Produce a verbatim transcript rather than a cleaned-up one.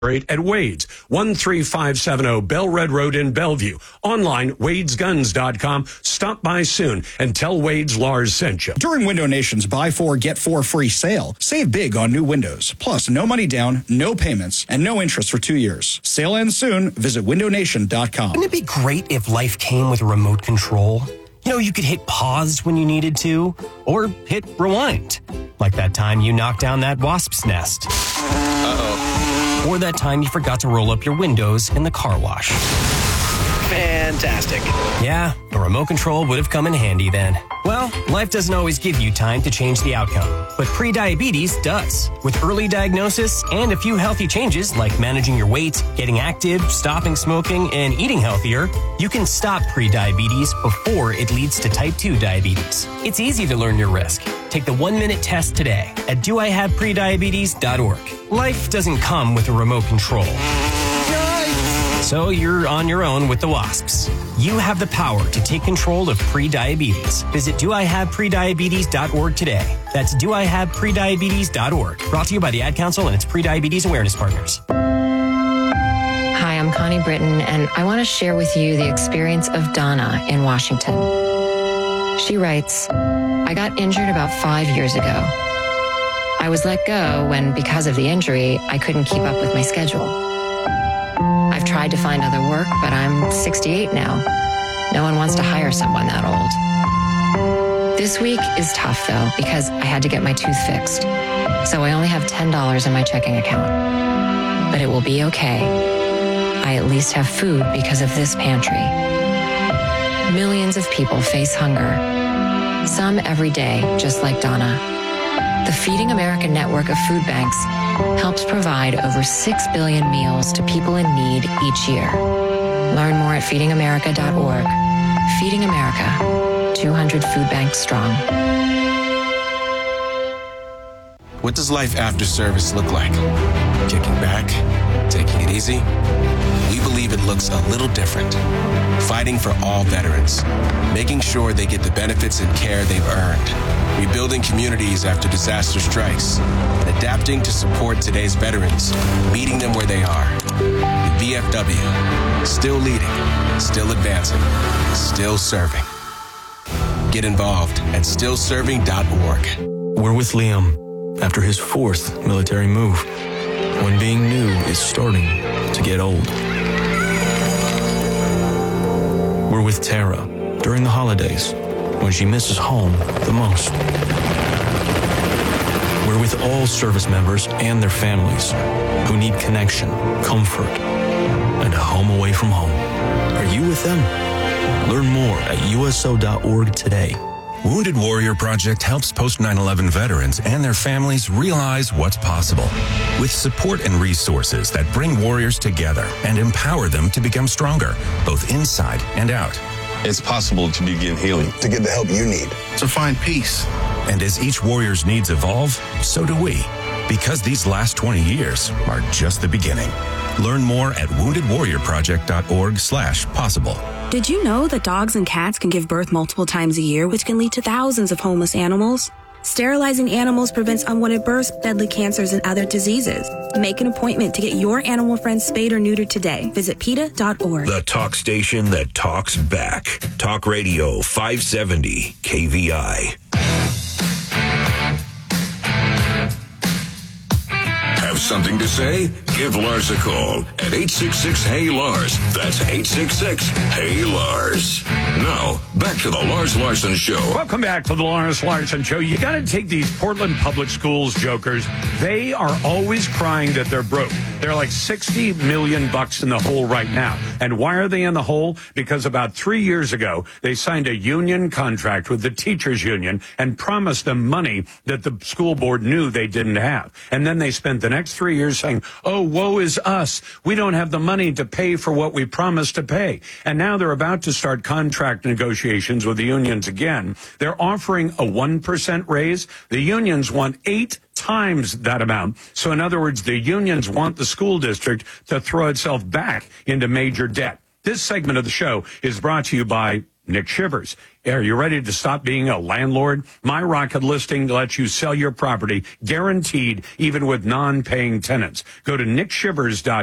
at Wade's, one three five seven zero Bell Red Road in Bellevue. Online, wades guns dot com. Stop by soon and tell Wade's Lars sent you. During Window Nation's buy four, get four free sale, save big on new windows. Plus, no money down, no payments, and no interest for two years. Sale ends soon. Visit window nation dot com. Wouldn't it be great if life came with a remote control? You know, you could hit pause when you needed to, or hit rewind. Like that time you knocked down that wasp's nest. Uh-oh. Or that time you forgot to roll up your windows in the car wash. Fantastic. Yeah, a remote control would have come in handy then. Well, life doesn't always give you time to change the outcome, but prediabetes does. With early diagnosis and a few healthy changes like managing your weight, getting active, stopping smoking, and eating healthier, you can stop prediabetes before it leads to type two diabetes. It's easy to learn your risk. Take the one-minute test today at do I have prediabetes dot org. Life doesn't come with a remote control. So you're on your own with the wasps. You have the power to take control of prediabetes. Visit do I have prediabetes dot org today. That's do I have prediabetes dot org. Brought to you by the Ad Council and its Prediabetes Awareness Partners. Hi, I'm Connie Britton, and I want to share with you the experience of Donna in Washington. She writes, I got injured about five years ago. I was let go when, because of the injury, I couldn't keep up with my schedule. I've tried to find other work, but I'm sixty-eight now. No one wants to hire someone that old. This week is tough, though, because I had to get my tooth fixed. So I only have ten dollars in my checking account. But it will be okay. I at least have food because of this pantry. Millions of people face hunger. Some every day, just like Donna. The Feeding America network of food banks helps provide over six billion meals to people in need each year. Learn more at feeding america dot org. Feeding America, two hundred food banks strong. What does life after service look like? Kicking back? Taking it easy? We believe it looks a little different. Fighting for all veterans. Making sure they get the benefits and care they've earned. Rebuilding communities after disaster strikes. And adapting to support today's veterans. Meeting them where they are. The V F W. Still leading. Still advancing. Still serving. Get involved at still serving dot org. We're with Liam after his fourth military move. When being new is starting to get old. We're with Tara during the holidays when she misses home the most. We're with all service members and their families who need connection, comfort, and a home away from home. Are you with them? Learn more at U S O dot org today. Wounded Warrior Project helps post nine eleven veterans and their families realize what's possible. With support and resources that bring warriors together and empower them to become stronger, both inside and out. It's possible to begin healing. To get the help you need. To find peace. And as each warrior's needs evolve, so do we. Because these last twenty years are just the beginning. Learn more at wounded warrior project dot org slash possible. Did you know that dogs and cats can give birth multiple times a year, which can lead to thousands of homeless animals? Sterilizing animals prevents unwanted births, deadly cancers, and other diseases. Make an appointment to get your animal friends spayed or neutered today. Visit PETA dot org. The talk station that talks back. Talk Radio five seventy K V I. Have something to say? Give Lars a call at eight six six, H E Y, Lars. That's eight six six, H E Y, Lars. Now, back to the Lars Larson Show. Welcome back to the Lars Larson Show. You got to take these Portland Public Schools jokers. They are always crying that they're broke. They're like sixty million bucks in the hole right now. And why are they in the hole? Because about three years ago, they signed a union contract with the teachers union and promised them money that the school board knew they didn't have. And then they spent the next three years saying, oh, woe is us. We don't have the money to pay for what we promised to pay. And now they're about to start contract negotiations with the unions again. They're offering a one percent raise. The unions want eight times that amount. So in other words, the unions want the school district to throw itself back into major debt. This segment of the show is brought to you by Nick Shivers. Are you ready to stop being a landlord? My Rocket listing lets you sell your property guaranteed, even with non-paying tenants. Go to nick shivers dot com.